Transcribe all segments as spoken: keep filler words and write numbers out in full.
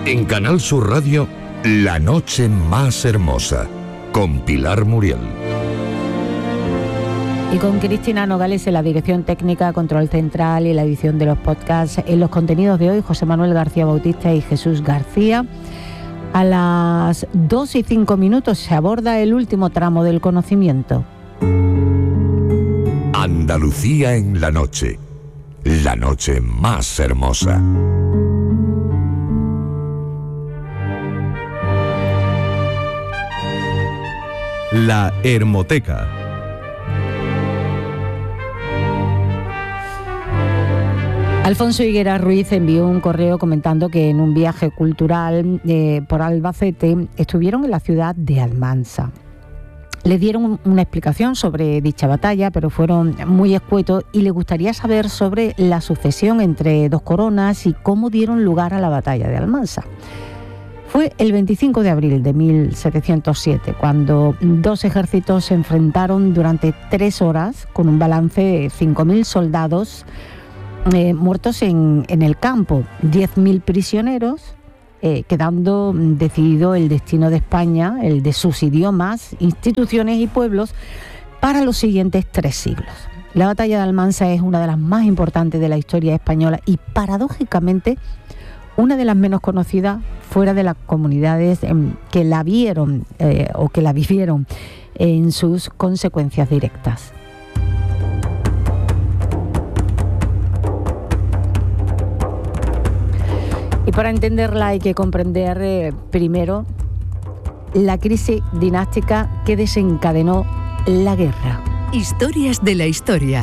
En Canal Sur Radio, La Noche Más Hermosa, con Pilar Muriel. Y con Cristina Nogales en la dirección técnica, control central y la edición de los podcasts. En los contenidos de hoy, José Manuel García Bautista y Jesús García. A las dos y cinco minutos se aborda el último tramo del conocimiento. Andalucía en la noche, la noche más hermosa. La Hermoteca. Alfonso Higuera Ruiz envió un correo comentando que en un viaje cultural eh, por Albacete estuvieron en la ciudad de Almansa. Le dieron una explicación sobre dicha batalla, pero fueron muy escuetos y le gustaría saber sobre la sucesión entre dos coronas y cómo dieron lugar a la batalla de Almansa. Fue el veinticinco de abril de mil setecientos siete, cuando dos ejércitos se enfrentaron durante tres horas con un balance de cinco mil soldados Eh, muertos en, en el campo, diez mil prisioneros, eh, quedando decidido el destino de España, el de sus idiomas, instituciones y pueblos para los siguientes tres siglos. La batalla de Almansa es una de las más importantes de la historia española y, paradójicamente, una de las menos conocidas fuera de las comunidades eh, que la vieron eh, o que la vivieron en sus consecuencias directas. Y para entenderla hay que comprender eh, primero la crisis dinástica que desencadenó la guerra. Historias de la historia.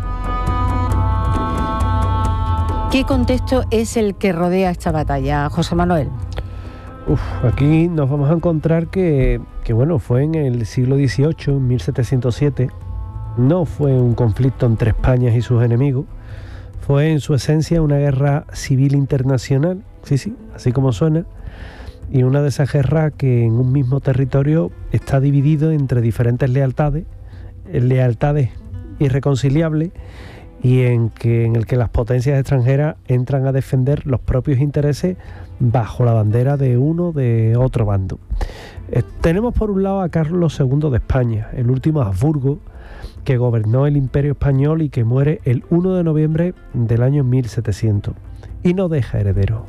¿Qué contexto es el que rodea esta batalla, José Manuel? Uf, aquí nos vamos a encontrar que, que bueno, fue en el siglo dieciocho, en mil setecientos siete. No fue un conflicto entre España y sus enemigos. Fue en su esencia una guerra civil internacional, sí, sí, así como suena, y una de esas guerras que en un mismo territorio está dividido entre diferentes lealtades, lealtades irreconciliables, y en, que, en el que las potencias extranjeras entran a defender los propios intereses bajo la bandera de uno de otro bando. Eh, tenemos por un lado a Carlos segundo de España, el último Habsburgo, que gobernó el Imperio Español y que muere el primero de noviembre del año mil setecientos y no deja heredero.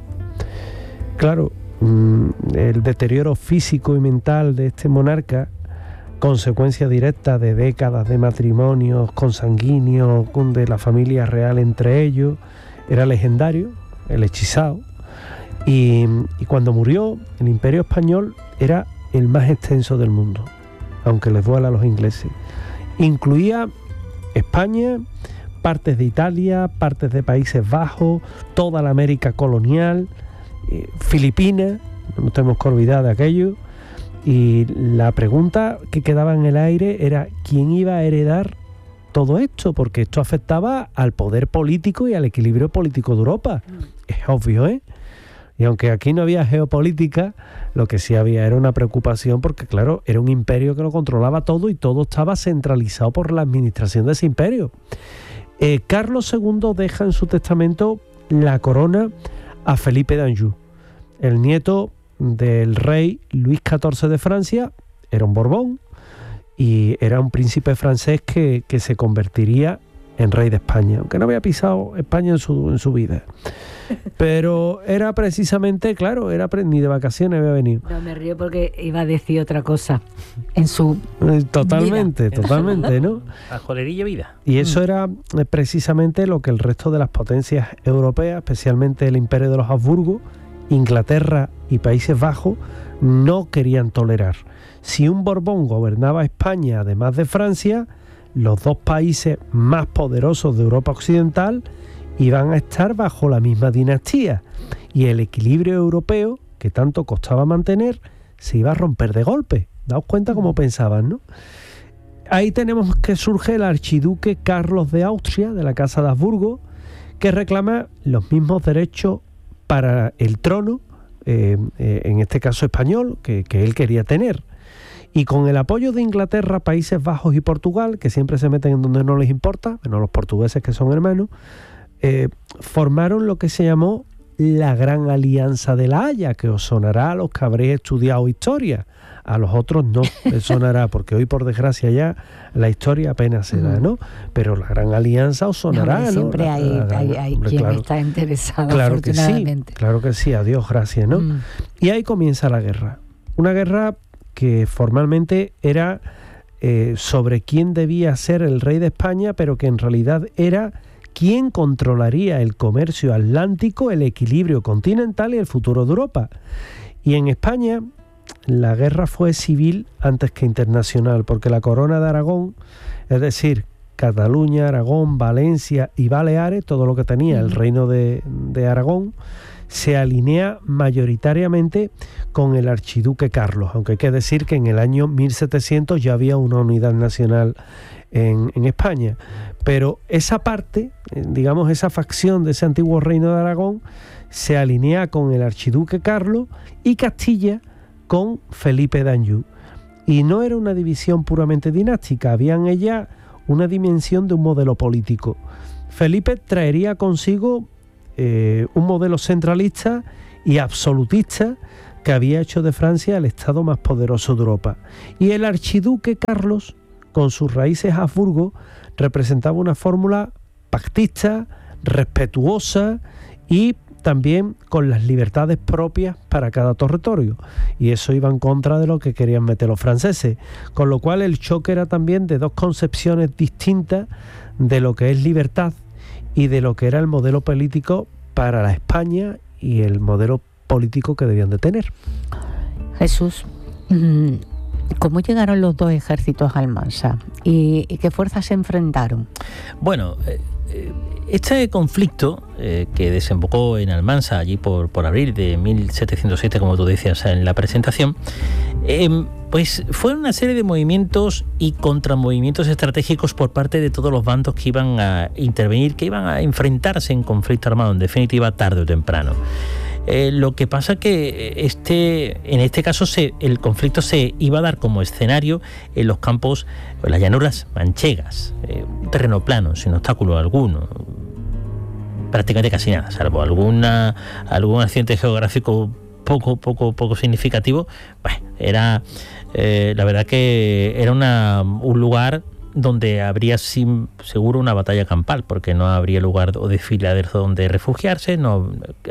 Claro, el deterioro físico y mental de este monarca, consecuencia directa de décadas de matrimonios consanguíneos de la familia real entre ellos, era legendario, el hechizado, y, y cuando murió el Imperio Español era el más extenso del mundo, aunque les duela a los ingleses. Incluía España, partes de Italia, partes de Países Bajos, toda la América colonial, eh, Filipinas, no nos tenemos que olvidar de aquello, y la pregunta que quedaba en el aire era ¿quién iba a heredar todo esto? Porque esto afectaba al poder político y al equilibrio político de Europa. Es obvio, ¿eh? Y aunque aquí no había geopolítica, lo que sí había era una preocupación porque, claro, era un imperio que lo controlaba todo y todo estaba centralizado por la administración de ese imperio. Eh, Carlos segundo deja en su testamento la corona a Felipe d'Anjou, el nieto del rey Luis catorce de Francia, era un Borbón y era un príncipe francés que, que se convertiría en rey de España, aunque no había pisado España en su, en su vida. Pero era precisamente, claro, era ni de vacaciones había venido. No, me río porque iba a decir otra cosa en su Totalmente, vida. totalmente, ¿no? La jolerilla vida. Y eso era precisamente lo que el resto de las potencias europeas, especialmente el Imperio de los Habsburgo, Inglaterra y Países Bajos, no querían tolerar. Si un Borbón gobernaba España, además de Francia, los dos países más poderosos de Europa Occidental iban a estar bajo la misma dinastía y el equilibrio europeo, que tanto costaba mantener, se iba a romper de golpe. Daos cuenta cómo pensaban, ¿no? Ahí tenemos que surge el archiduque Carlos de Austria, de la Casa de Habsburgo, que reclama los mismos derechos para el trono, eh, eh, en este caso español, que, que él quería tener. Y con el apoyo de Inglaterra, Países Bajos y Portugal, que siempre se meten en donde no les importa, menos los portugueses que son hermanos, eh, formaron lo que se llamó la Gran Alianza de La Haya, que os sonará a los que habréis estudiado historia. A los otros no les sonará, porque hoy, por desgracia, ya la historia apenas se da, ¿no? Pero la Gran Alianza os sonará, ¿no? Siempre La, hay, la, la, hay, hay hombre, quien claro, está interesado, claro que sí, afortunadamente. claro que sí, adiós, gracias, ¿no? Mm. Y ahí comienza la guerra. Una guerra que formalmente era eh, sobre quién debía ser el rey de España, pero que en realidad era quién controlaría el comercio atlántico, el equilibrio continental y el futuro de Europa. Y en España la guerra fue civil antes que internacional, porque la corona de Aragón, es decir, Cataluña, Aragón, Valencia y Baleares, todo lo que tenía el reino de, de Aragón, se alinea mayoritariamente con el archiduque Carlos, aunque hay que decir que en el año mil setecientos ya había una unidad nacional en, en España. Pero esa parte, digamos, esa facción de ese antiguo reino de Aragón, se alinea con el archiduque Carlos y Castilla con Felipe de Anjou. Y no era una división puramente dinástica, había en ella una dimensión de un modelo político. Felipe traería consigo eh, un modelo centralista y absolutista que había hecho de Francia el estado más poderoso de Europa. Y el archiduque Carlos, con sus raíces Habsburgo, representaba una fórmula pactista, respetuosa y también con las libertades propias para cada territorio, y eso iba en contra de lo que querían meter los franceses, con lo cual el choque era también de dos concepciones distintas de lo que es libertad y de lo que era el modelo político para la España y el modelo político que debían de tener. Jesús, ¿cómo llegaron los dos ejércitos a Almansa y, y qué fuerzas se enfrentaron? Bueno, eh, este conflicto eh, que desembocó en Almansa allí por, por abril de mil setecientos siete, como tú decías en la presentación, eh, pues fue una serie de movimientos y contramovimientos estratégicos por parte de todos los bandos que iban a intervenir, que iban a enfrentarse en conflicto armado, en definitiva, tarde o temprano. Eh, lo que pasa que este, en este caso se, el conflicto se iba a dar como escenario en los campos, en las llanuras manchegas, eh, un terreno plano, sin obstáculo alguno, prácticamente casi nada, salvo alguna, algún accidente geográfico poco, poco, poco significativo. Bueno, era eh, la verdad que era una, un lugar donde habría sin, seguro una batalla campal, porque no habría lugar o desfiladero donde refugiarse, no,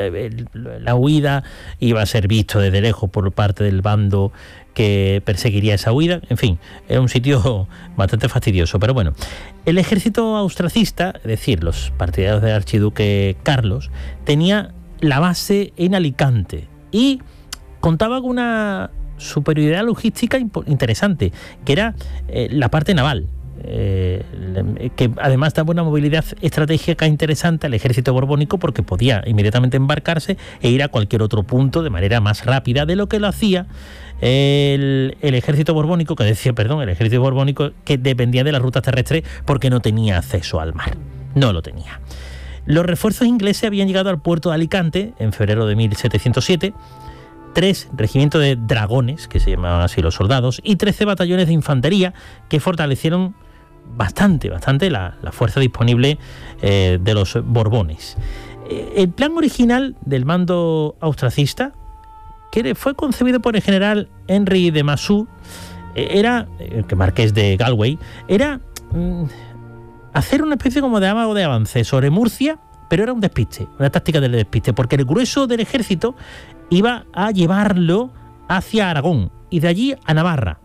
la huida iba a ser visto desde lejos por parte del bando que perseguiría esa huida. En fin, era un sitio bastante fastidioso. Pero bueno, el ejército austracista, es decir, los partidarios del archiduque Carlos, tenía la base en Alicante y contaba con una superioridad logística interesante, que era eh, la parte naval. Eh, que además daba una movilidad estratégica interesante al ejército borbónico, porque podía inmediatamente embarcarse e ir a cualquier otro punto de manera más rápida de lo que lo hacía el, el ejército borbónico, que decía, perdón, el ejército borbónico que dependía de las rutas terrestres porque no tenía acceso al mar, no lo tenía. Los refuerzos ingleses habían llegado al puerto de Alicante en febrero de mil setecientos siete, tres regimientos de dragones, que se llamaban así los soldados, y trece batallones de infantería que fortalecieron bastante, bastante la, la fuerza disponible eh, de los Borbones. Eh, el plan original del mando austracista, que fue concebido por el general Henry de Massú, eh, era, el que marqués de Galway, era mm, hacer una especie como de amago de avance sobre Murcia, pero era un despiste, una táctica del despiste, porque el grueso del ejército iba a llevarlo hacia Aragón y de allí a Navarra.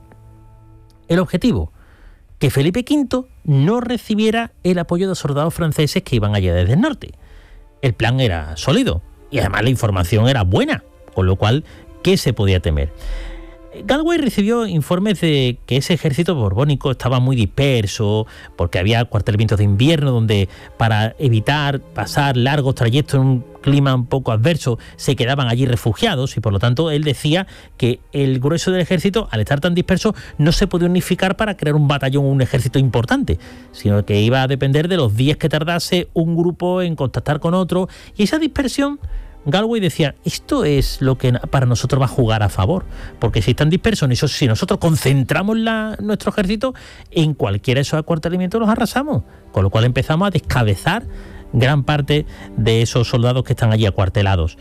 El objetivo, que Felipe quinto no recibiera el apoyo de los soldados franceses que iban allá desde el norte. El plan era sólido y además la información era buena, con lo cual, ¿qué se podía temer? Galway recibió informes de que ese ejército borbónico estaba muy disperso, porque había cuartelamientos de invierno donde, para evitar pasar largos trayectos en un clima un poco adverso, se quedaban allí refugiados, y por lo tanto él decía que el grueso del ejército, al estar tan disperso, no se podía unificar para crear un batallón o un ejército importante, sino que iba a depender de los días que tardase un grupo en contactar con otro, y esa dispersión, Galway decía, esto es lo que para nosotros va a jugar a favor, porque si están dispersos, si nosotros concentramos la, nuestro ejército en cualquiera de esos acuartelamientos, los arrasamos, con lo cual empezamos a descabezar gran parte de esos soldados que están allí acuartelados.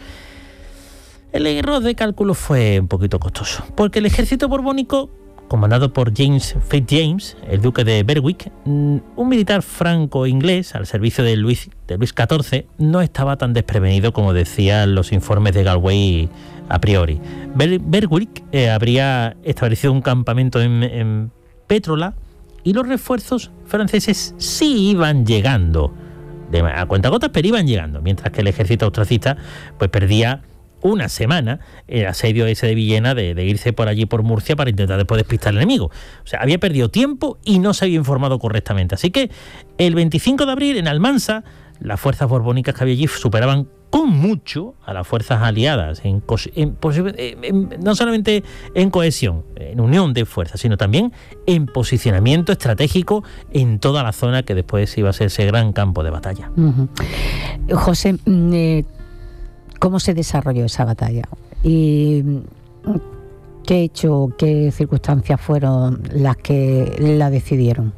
El error de cálculo fue un poquito costoso, porque el ejército borbónico, comandado por James Fitzjames, el duque de Berwick, un militar franco-inglés al servicio de Luis, de Luis catorce, no estaba tan desprevenido como decían los informes de Galway a priori. Ber Berwick eh, habría establecido un campamento en, en Pétrola y los refuerzos franceses sí iban llegando, de, a cuentagotas, pero iban llegando, mientras que el ejército austracista pues perdía una semana el asedio ese de Villena de, de irse por allí por Murcia para intentar después despistar al enemigo. O sea, había perdido tiempo y no se había informado correctamente. Así que el veinticinco de abril en Almansa, las fuerzas borbónicas que había allí superaban con mucho a las fuerzas aliadas, en, en, en, no solamente en cohesión, en unión de fuerzas, sino también en posicionamiento estratégico en toda la zona que después iba a ser ese gran campo de batalla. Uh-huh. José, eh, ¿cómo se desarrolló esa batalla? ¿Y qué hecho, qué circunstancias fueron las que la decidieron?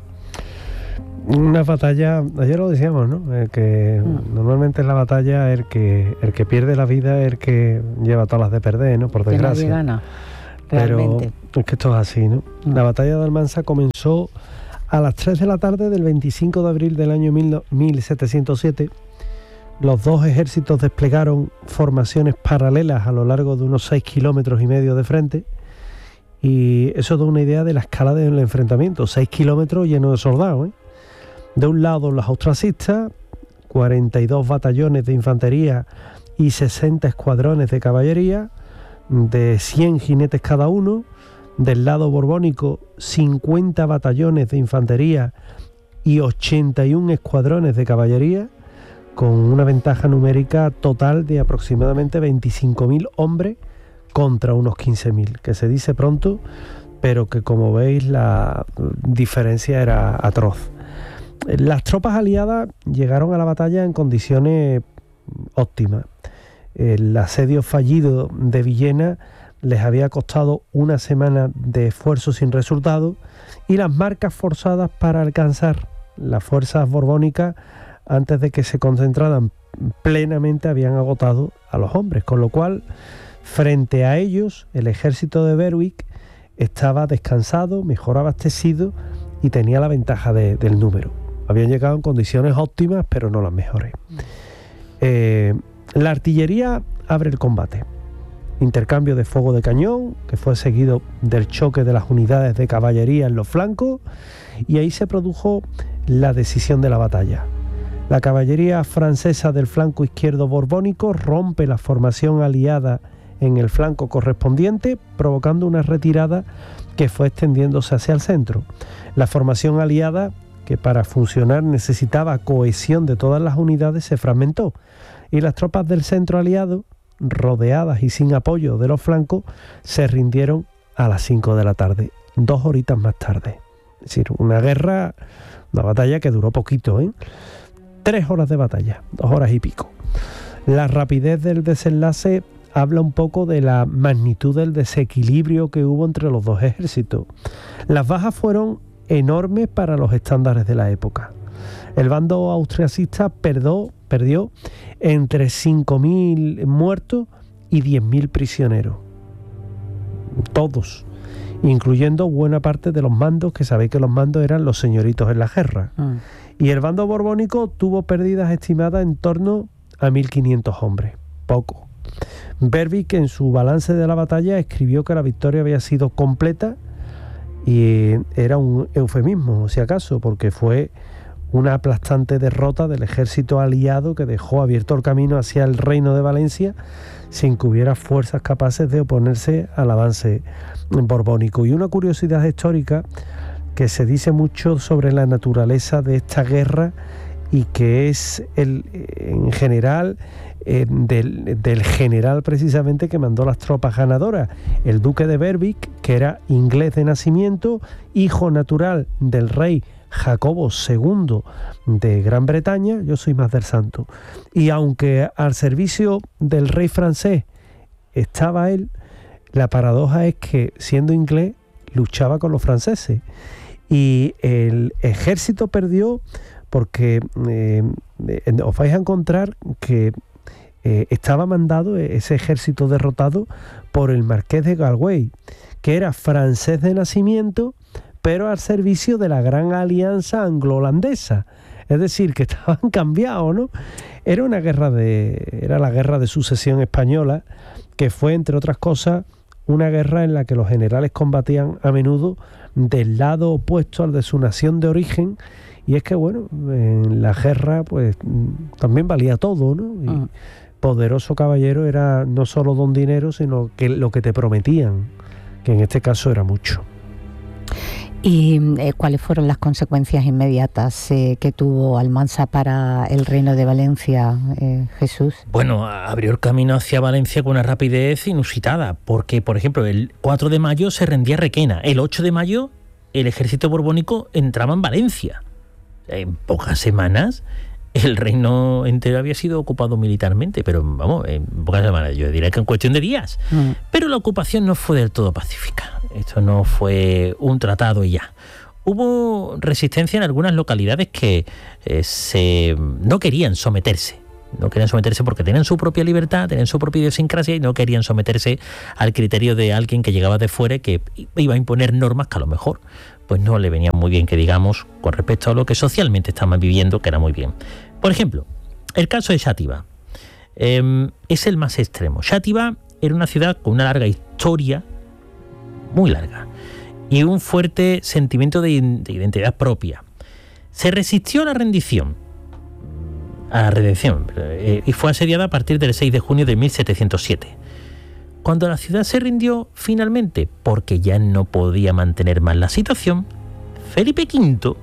Una batalla, ayer lo decíamos, ¿no? El que mm. normalmente en la batalla el que el que pierde la vida es el que lleva todas las de perder, ¿no? Por desgracia. Que nadie gana, realmente. Pero es que esto es así, ¿no? Mm. La batalla de Almansa comenzó a las tres de la tarde del veinticinco de abril del año mil setecientos siete. Los dos ejércitos desplegaron formaciones paralelas a lo largo de unos seis kilómetros y medio de frente, y eso da una idea de la escala del enfrentamiento. Seis kilómetros llenos de soldados, ¿eh? De un lado los austracistas, cuarenta y dos batallones de infantería y sesenta escuadrones de caballería, de cien jinetes cada uno. Del lado borbónico, cincuenta batallones de infantería y ochenta y uno escuadrones de caballería, con una ventaja numérica total de aproximadamente veinticinco mil hombres contra unos quince mil, que se dice pronto, pero que como veis la diferencia era atroz. Las tropas aliadas llegaron a la batalla en condiciones óptimas. El asedio fallido de Villena les había costado una semana de esfuerzo sin resultado, y las marcas forzadas para alcanzar las fuerzas borbónicas antes de que se concentraran plenamente habían agotado a los hombres, con lo cual frente a ellos el ejército de Berwick estaba descansado, mejor abastecido y tenía la ventaja de, del número. Habían llegado en condiciones óptimas, pero no las mejores. Eh, la artillería abre el combate. Intercambio de fuego de cañón, que fue seguido del choque de las unidades de caballería en los flancos, y ahí se produjo la decisión de la batalla. La caballería francesa del flanco izquierdo borbónico rompe la formación aliada en el flanco correspondiente, provocando una retirada que fue extendiéndose hacia el centro. La formación aliada, que para funcionar necesitaba cohesión de todas las unidades, se fragmentó, y las tropas del centro aliado, rodeadas y sin apoyo de los flancos, se rindieron a las cinco de la tarde, dos horitas más tarde. Es decir, una guerra, una batalla que duró poquito, ¿eh? Tres horas de batalla, dos horas y pico. La rapidez del desenlace habla un poco de la magnitud del desequilibrio que hubo entre los dos ejércitos. Las bajas fueron enormes para los estándares de la época. El bando austriacista perdió, perdió entre cinco mil muertos y diez mil prisioneros. Todos, incluyendo buena parte de los mandos, que sabéis que los mandos eran los señoritos en la guerra. Mm. Y el bando borbónico tuvo pérdidas estimadas en torno a mil quinientos hombres, poco. Berwick, en su balance de la batalla, escribió que la victoria había sido completa, y era un eufemismo, si acaso, porque fue una aplastante derrota del ejército aliado que dejó abierto el camino hacia el reino de Valencia sin que hubiera fuerzas capaces de oponerse al avance borbónico. Y una curiosidad histórica, que se dice mucho sobre la naturaleza de esta guerra, y que es el, en general eh, del, del general precisamente que mandó las tropas ganadoras, el duque de Berwick, que era inglés de nacimiento, hijo natural del rey Jacobo segundo de Gran Bretaña. Yo soy más del santo. Y aunque al servicio del rey francés estaba él, la paradoja es que, siendo inglés, luchaba con los franceses. Y el ejército perdió porque eh, eh, os vais a encontrar que eh, estaba mandado ese ejército derrotado por el marqués de Galway, que era francés de nacimiento, pero al servicio de la gran alianza anglo-holandesa. Es decir, que estaban cambiados, ¿no? Era una guerra de, era la guerra de sucesión española, que fue, entre otras cosas, una guerra en la que los generales combatían a menudo del lado opuesto al de su nación de origen. Y es que, bueno, en la guerra, pues, también valía todo, ¿no? Y uh-huh. Poderoso caballero era no solo don dinero, sino que lo que te prometían, que en este caso era mucho. ¿Y eh, cuáles fueron las consecuencias inmediatas eh, que tuvo Almansa para el reino de Valencia, eh, Jesús? Bueno, abrió el camino hacia Valencia con una rapidez inusitada, porque, por ejemplo, el cuatro de mayo se rendía Requena, el ocho de mayo el ejército borbónico entraba en Valencia. En pocas semanas el reino entero había sido ocupado militarmente, pero vamos, en pocas semanas, yo diría que en cuestión de días. Mm. Pero la ocupación no fue del todo pacífica. Esto no fue un tratado y ya. Hubo resistencia en algunas localidades que eh, se, no querían someterse. No querían someterse porque tenían su propia libertad, tenían su propia idiosincrasia y no querían someterse al criterio de alguien que llegaba de fuera y que iba a imponer normas que a lo mejor pues no le venían muy bien, que digamos, con respecto a lo que socialmente estaban viviendo, que era muy bien. Por ejemplo, el caso de Xàtiva eh, es el más extremo. Xàtiva era una ciudad con una larga historia, muy larga, y un fuerte sentimiento de, de identidad propia. Se resistió a la rendición, a la redención, eh, y fue asediada a partir del seis de junio de mil setecientos siete. Cuando la ciudad se rindió finalmente, porque ya no podía mantener más la situación, Felipe quinto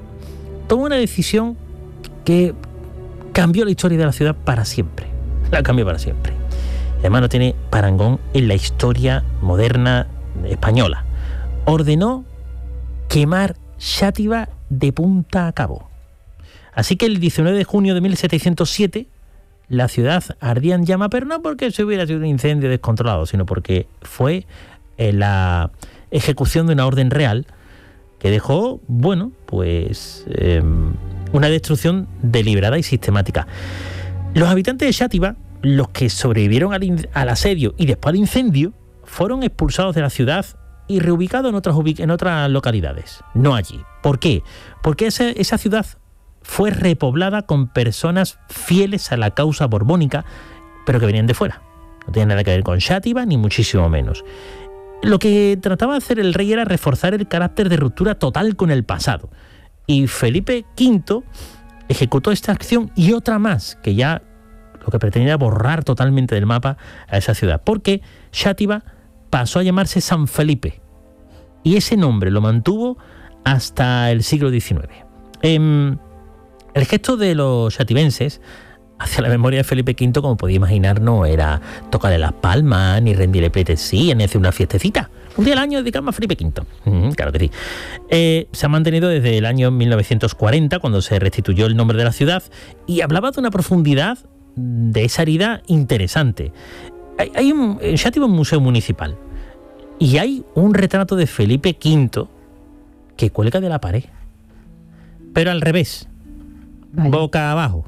tomó una decisión que cambió la historia de la ciudad para siempre. La cambió para siempre. Y además no tiene parangón en la historia moderna española. Ordenó quemar Xàtiva de punta a cabo. Así que el diecinueve de junio de mil setecientos siete la ciudad ardía en llama, pero no porque se hubiera sido un incendio descontrolado, sino porque fue eh, la ejecución de una orden real que dejó, bueno, pues eh, una destrucción deliberada y sistemática. Los habitantes de Xàtiva, los que sobrevivieron al, in- al asedio y después al incendio, fueron expulsados de la ciudad y reubicados en otras, ubic- en otras localidades, no allí. ¿Por qué? Porque esa, esa ciudad fue repoblada con personas fieles a la causa borbónica, pero que venían de fuera. No tenía nada que ver con Xàtiva, ni muchísimo menos. Lo que trataba de hacer el rey era reforzar el carácter de ruptura total con el pasado. Y Felipe quinto ejecutó esta acción y otra más, que ya lo que pretendía era borrar totalmente del mapa a esa ciudad, porque Xàtiva pasó a llamarse San Felipe, y ese nombre lo mantuvo hasta el siglo diecinueve. Eh, el gesto de los xativenses hacia la memoria de Felipe quinto, como podía imaginar, no era tocarle las palmas, ni rendirle pleitesía, ni hacer una fiestecita. Un día al año dedicamos a Felipe quinto. Mm, claro que sí. Eh, se ha mantenido desde el año mil novecientos cuarenta, cuando se restituyó el nombre de la ciudad, y hablaba de una profundidad de esa herida interesante. Hay, hay un, en Xàtiva un museo municipal, y hay un retrato de Felipe quinto que cuelga de la pared, pero al revés, vale. Boca abajo.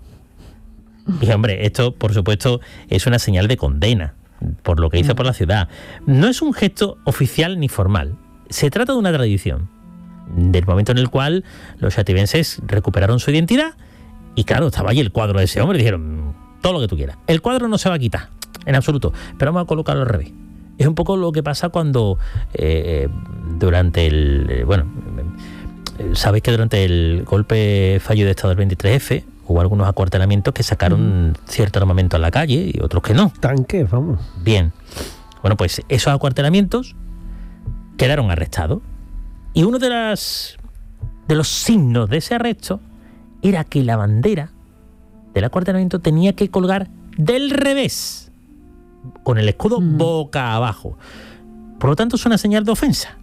Y hombre, esto por supuesto es una señal de condena por lo que hizo por la ciudad. No es un gesto oficial ni formal. Se trata de una tradición, del momento en el cual los xativenses recuperaron su identidad, y claro, estaba allí el cuadro de ese hombre, y dijeron, todo lo que tú quieras. El cuadro no se va a quitar, en absoluto, pero vamos a colocarlo al revés. Es un poco lo que pasa cuando eh, durante el... Eh, bueno, eh, sabéis que durante el golpe fallo de Estado del veintitrés efe hubo algunos acuartelamientos que sacaron mm. cierto armamento a la calle y otros que no. Tanques, vamos. Bien. Bueno, pues esos acuartelamientos quedaron arrestados. Y uno de, las, de los signos de ese arresto era que la bandera del acuartelamiento tenía que colgar del revés, con el escudo mm. boca abajo. Por lo tanto, es una señal de ofensa.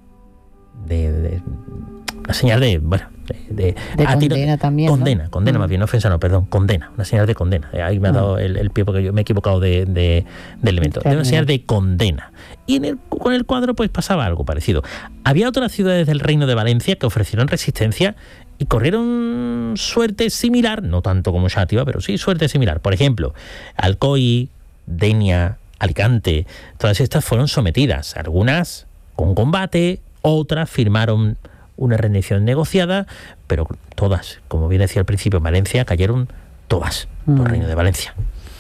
De... de una señal de... bueno de, de condena tiro, también, condena, ¿no? condena, mm. más bien, no ofensa, no, perdón, condena, una señal de condena. Ahí me ha dado mm. el, el pie porque yo me he equivocado de, de, de elemento. De una señal de condena. Y en el, con el cuadro pues pasaba algo parecido. Había otras ciudades del Reino de Valencia que ofrecieron resistencia y corrieron suerte similar, no tanto como Xàtiva, pero sí suerte similar. Por ejemplo, Alcoy, Denia, Alicante, todas estas fueron sometidas, algunas con combate, otras firmaron una rendición negociada, pero todas, como bien decía al principio, en Valencia cayeron todas, mm. por el Reino de Valencia.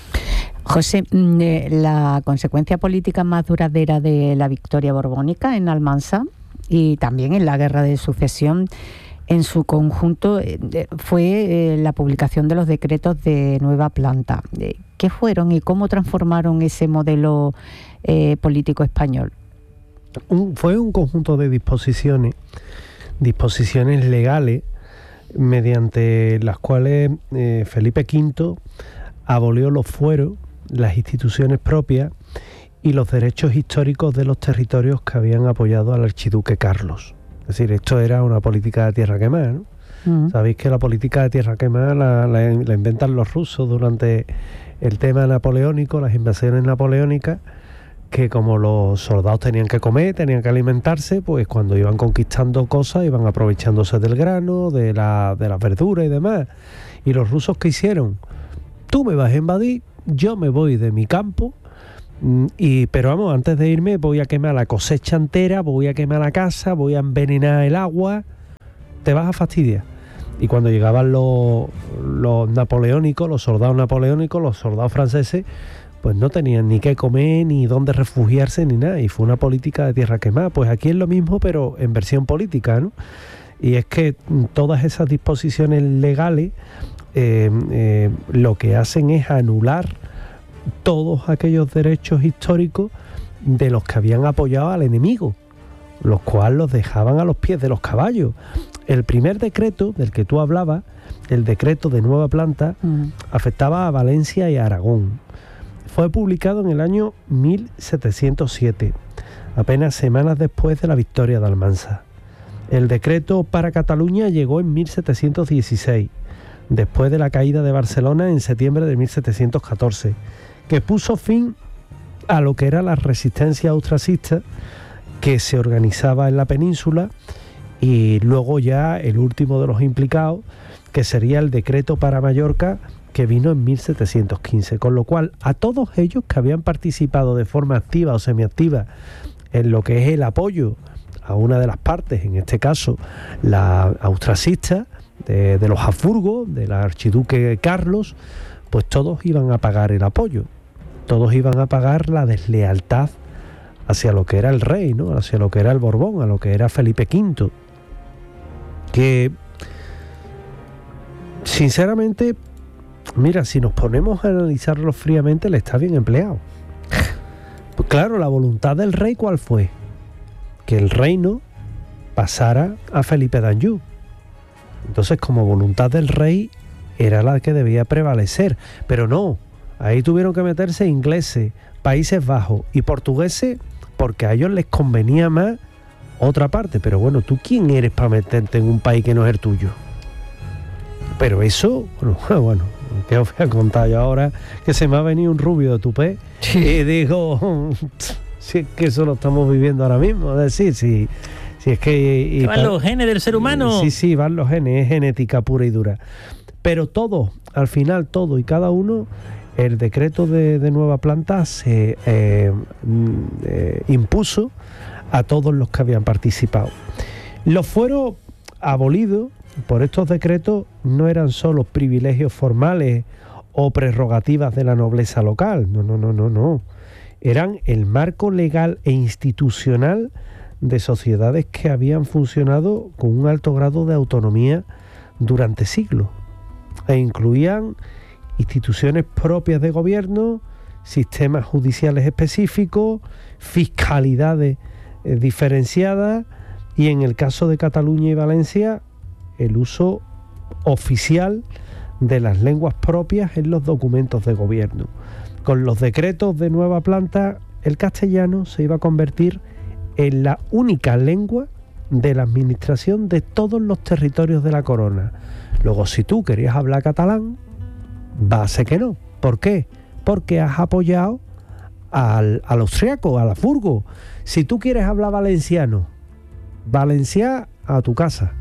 José, la consecuencia política más duradera de la victoria borbónica en Almansa y también en la Guerra de Sucesión en su conjunto fue la publicación de los decretos de nueva planta. ¿Qué fueron y cómo transformaron ese modelo eh, político español? Un, fue un conjunto de disposiciones, disposiciones legales, mediante las cuales eh, Felipe quinto abolió los fueros, las instituciones propias y los derechos históricos de los territorios que habían apoyado al archiduque Carlos. Es decir, esto era una política de tierra quemada, ¿no? Uh-huh. Sabéis que la política de tierra quemada la, la, la inventan los rusos durante el tema napoleónico, las invasiones napoleónicas, que como los soldados tenían que comer, tenían que alimentarse, pues cuando iban conquistando cosas iban aprovechándose del grano, de la, de las verduras y demás. ¿Y los rusos qué hicieron? Tú me vas a invadir, yo me voy de mi campo, y pero vamos, antes de irme voy a quemar la cosecha entera, voy a quemar la casa, voy a envenenar el agua, te vas a fastidiar. Y cuando llegaban los, los napoleónicos, los soldados napoleónicos, los soldados franceses, pues no tenían ni qué comer, ni dónde refugiarse, ni nada, y fue una política de tierra quemada. Pues aquí es lo mismo, pero en versión política, ¿no? Y es que todas esas disposiciones legales eh, eh, lo que hacen es anular todos aquellos derechos históricos de los que habían apoyado al enemigo, los cuales los dejaban a los pies de los caballos. El primer decreto del que tú hablabas, el decreto de nueva planta, mm. afectaba a Valencia y a Aragón. Fue publicado en el año mil setecientos siete, apenas semanas después de la victoria de Almansa. El decreto para Cataluña llegó en mil setecientos dieciséis, después de la caída de Barcelona en septiembre de mil setecientos catorce, que puso fin a lo que era la resistencia austracista que se organizaba en la península, y luego ya el último de los implicados, que sería el decreto para Mallorca, que vino en mil setecientos quince, con lo cual a todos ellos que habían participado de forma activa o semiactiva en lo que es el apoyo a una de las partes, en este caso la austracista, de, de los Habsburgo, del archiduque Carlos, pues todos iban a pagar el apoyo, todos iban a pagar la deslealtad hacia lo que era el rey, ¿no? Hacia lo que era el Borbón, a lo que era Felipe quinto, que sinceramente, mira, si nos ponemos a analizarlo fríamente, le está bien empleado. Pues claro, la voluntad del rey, ¿cuál fue? Que el reino pasara a Felipe d'Anjou. Entonces, como voluntad del rey, era la que debía prevalecer. Pero no, ahí tuvieron que meterse ingleses, Países Bajos y portugueses, porque a ellos les convenía más otra parte. Pero bueno, ¿tú quién eres para meterte en un país que no es el tuyo? Pero eso, bueno, bueno, ¿qué os voy a contar yo ahora? Que se me ha venido un rubio de tupé. Sí. Y digo, si es que eso lo estamos viviendo ahora mismo. Es decir, si, si es que... Y, van los genes del ser humano. Sí, sí, van los genes, es genética pura y dura. Pero todo, al final, todo y cada uno, el decreto de, de nueva planta se eh, eh, impuso a todos los que habían participado. Los fueros abolidos por estos decretos no eran solo privilegios formales o prerrogativas de la nobleza local, no, no, no, no, no. Eran el marco legal e institucional de sociedades que habían funcionado con un alto grado de autonomía durante siglos, e incluían instituciones propias de gobierno, sistemas judiciales específicos, fiscalidades eh, diferenciadas, y en el caso de Cataluña y Valencia, el uso oficial de las lenguas propias en los documentos de gobierno. Con los decretos de nueva planta, el castellano se iba a convertir en la única lengua de la administración de todos los territorios de la corona. Luego, si tú querías hablar catalán, va a ser que no. ¿Por qué? Porque has apoyado al, al austriaco, al Habsburgo. Si tú quieres hablar valenciano, valenciá a tu casa.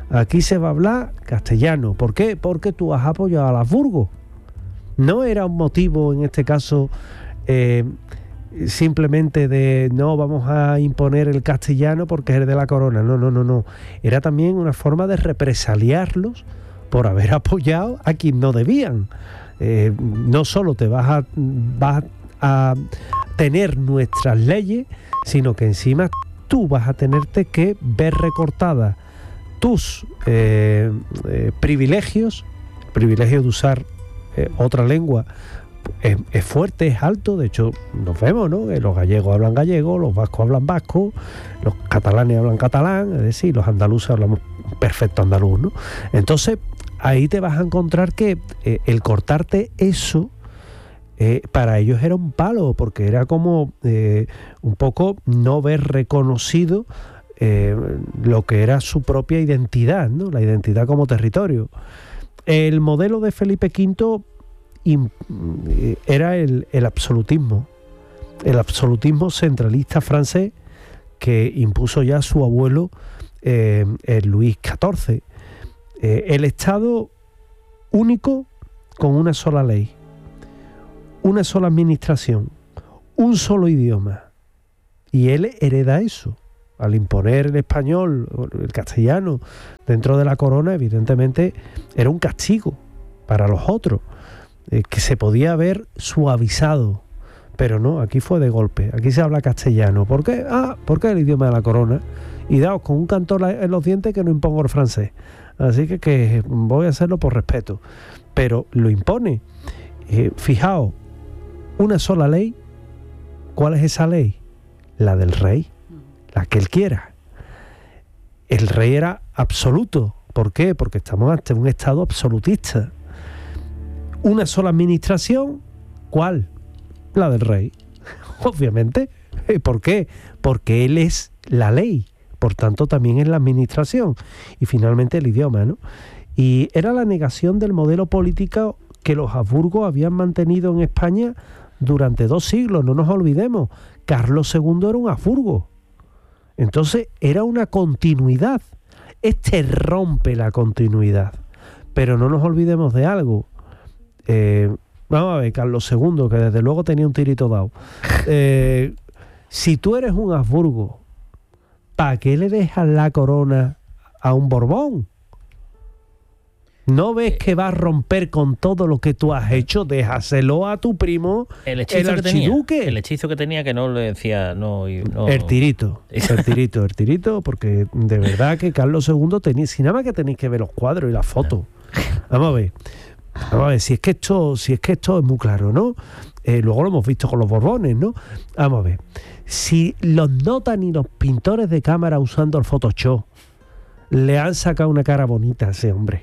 aquí se va a hablar castellano. ¿Por qué? Porque tú has apoyado a los Habsburgo. No era un motivo, en este caso, eh, simplemente de no vamos a imponer el castellano porque es el de la corona. No, no, no, no. Era también una forma de represaliarlos por haber apoyado a quien no debían. Eh, no solo te vas a, vas a tener nuestras leyes, sino que encima tú vas a tenerte que ver recortadas tus eh, eh, privilegios, el privilegio de usar eh, otra lengua. Es, es fuerte, es alto, de hecho nos vemos, ¿no? Que los gallegos hablan gallego, los vascos hablan vasco, los catalanes hablan catalán, es decir, los andaluces hablamos perfecto andaluz, ¿no? Entonces ahí te vas a encontrar que eh, el cortarte eso eh, para ellos era un palo, porque era como eh, un poco no ver reconocido eh, lo que era su propia identidad, ¿no? La identidad como territorio. El modelo de Felipe quinto era el, el absolutismo, el absolutismo centralista francés que impuso ya su abuelo eh, el Luis catorce. Eh, el Estado único con una sola ley, una sola administración, un solo idioma. Y él hereda eso. Al imponer el español, el castellano, dentro de la corona, evidentemente era un castigo para los otros, eh, que se podía haber suavizado. Pero no, aquí fue de golpe. Aquí se habla castellano. ¿Por qué? Ah, porque es el idioma de la corona. Y daos con un cantor en los dientes que no impongo el francés. Así que, que voy a hacerlo por respeto. Pero lo impone. Eh, fijaos, una sola ley. ¿Cuál es esa ley? La del rey. La que él quiera. El rey era absoluto. ¿Por qué? Porque estamos ante un estado absolutista. Una sola administración. ¿Cuál? La del rey. Obviamente. ¿Por qué? Porque él es la ley. Por tanto, también es la administración. Y finalmente el idioma, ¿no? Y era la negación del modelo político que los Habsburgo habían mantenido en España durante dos siglos. No nos olvidemos. Carlos segundo era un Habsburgo. Entonces era una continuidad. Este rompe la continuidad. Pero no nos olvidemos de algo. Eh, vamos a ver, Carlos segundo, que desde luego tenía un tirito dado. Eh, si tú eres un Habsburgo, ¿para qué le dejas la corona a un Borbón? ¿No ves que va a romper con todo lo que tú has hecho? Déjaselo a tu primo, el hechizo el archiduque. Que tenía, el hechizo que tenía que no le decía... no, no. El tirito, el tirito, el tirito, porque de verdad que Carlos segundo tenía... Si nada más que tenéis que ver los cuadros y las fotos. Vamos a ver. Vamos a ver, si es que esto, si es que esto es muy claro, ¿no? Eh, luego lo hemos visto con los Borbones, ¿no? Vamos a ver. Si los notan y los pintores de cámara usando el Photoshop le han sacado una cara bonita a ese hombre.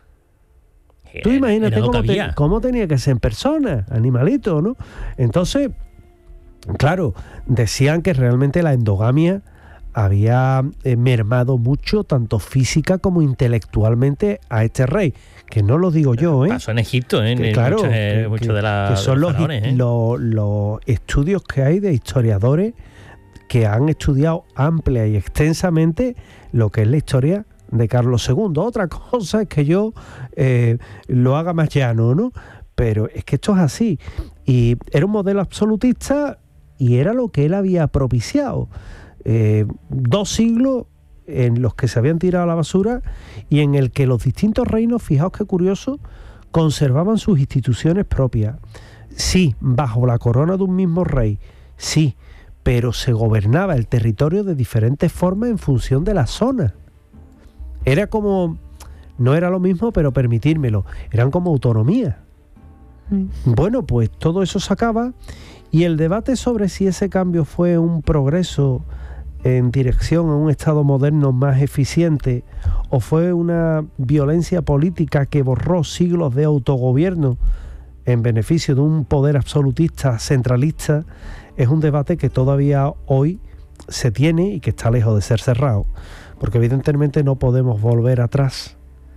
Tú imagínate cómo, te, cómo tenía que ser en persona, animalito, ¿no? Entonces, claro, decían que realmente la endogamia había eh, mermado mucho, tanto física como intelectualmente, a este rey. Que no lo digo yo, ¿eh? Pasó en Egipto, ¿eh? Que, claro, muchos, eh, que, mucho que, de la, que son los, faraones, ¿eh? los, los estudios que hay de historiadores que han estudiado amplia y extensamente lo que es la historia de Carlos segundo. Otra cosa es que yo eh, lo haga más llano, ¿no? Pero es que esto es así. Y era un modelo absolutista y era lo que él había propiciado. Eh, dos siglos en los que se habían tirado a la basura y en el que los distintos reinos, fijaos qué curioso, conservaban sus instituciones propias. Sí, bajo la corona de un mismo rey, sí, pero se gobernaba el territorio de diferentes formas en función de la zona. Era como, no era lo mismo, pero permitírmelo, eran como autonomía. Mm. Bueno, pues todo eso se acaba y el debate sobre si ese cambio fue un progreso en dirección a un Estado moderno más eficiente o fue una violencia política que borró siglos de autogobierno en beneficio de un poder absolutista centralista, es un debate que todavía hoy se tiene y que está lejos de ser cerrado, porque evidentemente no podemos volver atrás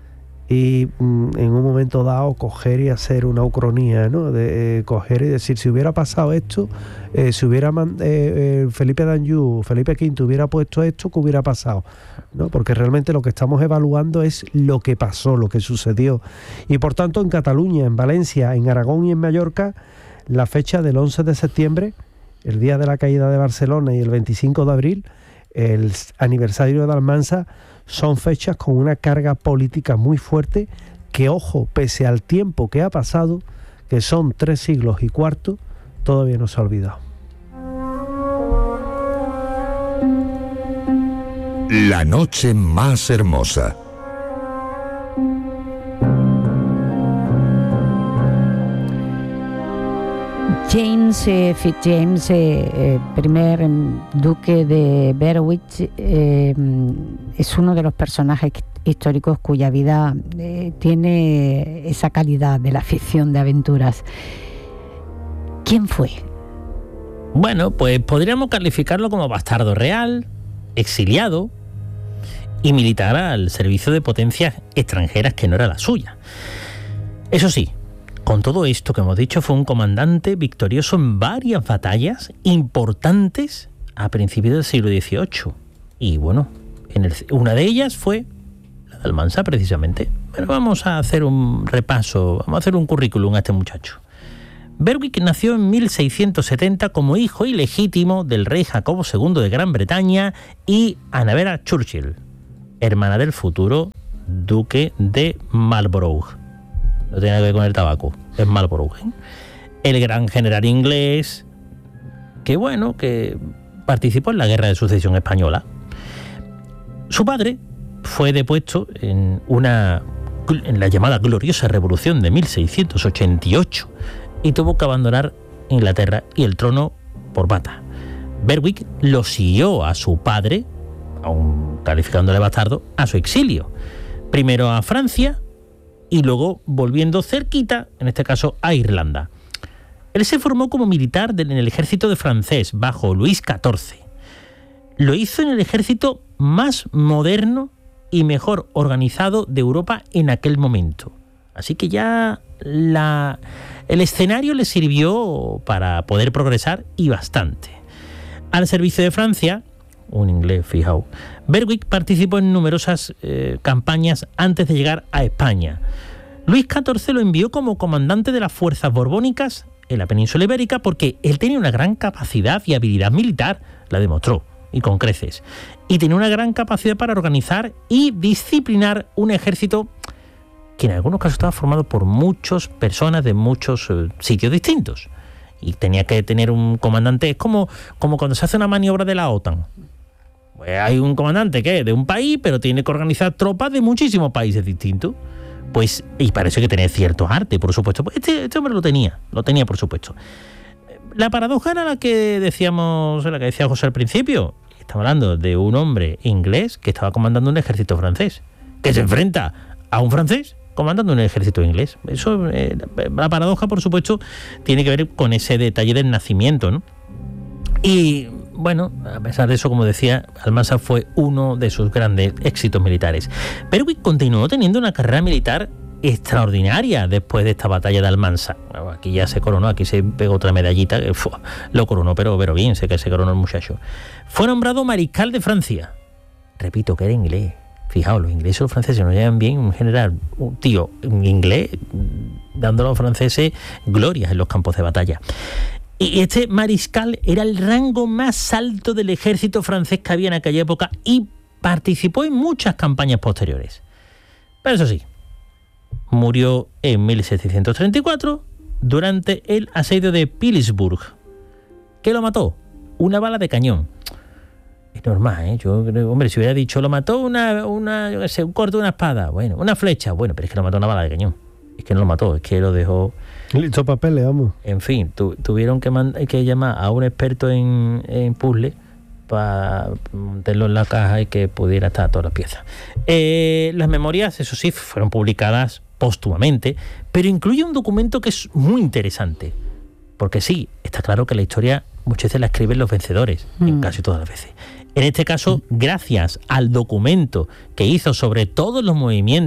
y mm, en un momento dado coger y hacer una ucronía, ¿no? De eh, coger y decir, si hubiera pasado esto, eh, si hubiera man, eh, eh, Felipe d'Anjou, Felipe quinto hubiera puesto esto, ¿qué hubiera pasado? ¿No? Porque realmente lo que estamos evaluando es lo que pasó, lo que sucedió. Y por tanto en Cataluña, en Valencia, en Aragón y en Mallorca, la fecha del once de septiembre, el día de la caída de Barcelona, y el veinticinco de abril, el aniversario de Almansa, son fechas con una carga política muy fuerte que, ojo, pese al tiempo que ha pasado, que son tres siglos y cuarto, todavía no se ha olvidado. La noche más hermosa. James eh, Fitzjames, eh, eh, primer eh, duque de Berwick, eh, es uno de los personajes históricos cuya vida eh, tiene esa calidad de la ficción de aventuras. ¿Quién fue? Bueno, pues podríamos calificarlo como bastardo real, exiliado y militar al servicio de potencias extranjeras que no era la suya. Eso sí, con todo esto que hemos dicho, fue un comandante victorioso en varias batallas importantes a principios del siglo dieciocho. Y bueno, en el, una de ellas fue la de Almansa, precisamente. Bueno, vamos a hacer un repaso, vamos a hacer un currículum a este muchacho. Berwick nació en mil seiscientos setenta como hijo ilegítimo del rey Jacobo segundo de Gran Bretaña y Annabella Churchill, hermana del futuro duque de Marlborough. No tiene nada que ver con el tabaco, es Marlborough, ¿eh? El gran general inglés, que bueno, que participó en la Guerra de Sucesión Española. Su padre fue depuesto en una en la llamada gloriosa Revolución de mil seiscientos ochenta y ocho y tuvo que abandonar Inglaterra y el trono por bata. Berwick lo siguió a su padre, aun calificándole bastardo, a su exilio. Primero a Francia y luego volviendo cerquita, en este caso a Irlanda. Él se formó como militar en el ejército de francés bajo Luis catorce. Lo hizo en el ejército más moderno y mejor organizado de Europa en aquel momento. Así que ya la, el escenario le sirvió para poder progresar y bastante. Al servicio de Francia, un inglés, fijaos, Berwick participó en numerosas eh, campañas antes de llegar a España. Luis catorce lo envió como comandante de las fuerzas borbónicas en la península ibérica porque él tenía una gran capacidad y habilidad militar, la demostró, y con creces, y tenía una gran capacidad para organizar y disciplinar un ejército que en algunos casos estaba formado por muchas personas de muchos eh, sitios distintos, y tenía que tener un comandante. Es como, como cuando se hace una maniobra de la OTAN. Pues hay un comandante que es de un país, pero tiene que organizar tropas de muchísimos países distintos. Pues, y para eso hay que tener cierto arte, por supuesto. Pues este, este hombre lo tenía, lo tenía, por supuesto. La paradoja era la que decíamos, la que decía José al principio. Estamos hablando de un hombre inglés que estaba comandando un ejército francés, que se enfrenta a un francés comandando un ejército inglés. Eso, eh, la paradoja, por supuesto, tiene que ver con ese detalle del nacimiento, ¿no? Y bueno, a pesar de eso, como decía, Almansa fue uno de sus grandes éxitos militares. Berwick continuó teniendo una carrera militar extraordinaria después de esta batalla de Almansa. Bueno, aquí ya se coronó, aquí se pegó otra medallita, que fue, lo coronó, pero, pero bien, sé que se coronó el muchacho. Fue nombrado mariscal de Francia. Repito, que era inglés. Fijaos, los ingleses y los franceses no llevan bien, un general, un tío un inglés, dándole a los franceses glorias en los campos de batalla. Y este mariscal era el rango más alto del ejército francés que había en aquella época y participó en muchas campañas posteriores. Pero eso sí, murió en mil setecientos treinta y cuatro durante el asedio de Philipsburg. ¿Qué lo mató? Una bala de cañón. Es normal, ¿eh? Yo creo, hombre, si hubiera dicho lo mató una, una yo qué sé, un corte de una espada, bueno, una flecha, bueno, pero es que lo mató una bala de cañón. Es que no lo mató, es que lo dejó... Listo papeles, vamos. En fin, tu, tuvieron que, mand- que llamar a un experto en, en puzzle para meterlo en la caja y que pudiera estar todas las piezas. Eh, las memorias, eso sí, fueron publicadas póstumamente, pero incluye un documento que es muy interesante. Porque sí, está claro que la historia muchas veces la escriben los vencedores, mm. en casi todas las veces. En este caso, gracias al documento que hizo sobre todos los movimientos